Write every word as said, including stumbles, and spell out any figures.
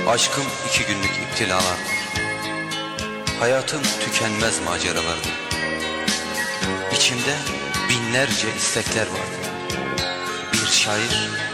Aşkım iki günlük iptilalar. Hayatım tükenmez maceralardı. İçimde binlerce istekler vardı. Bir şair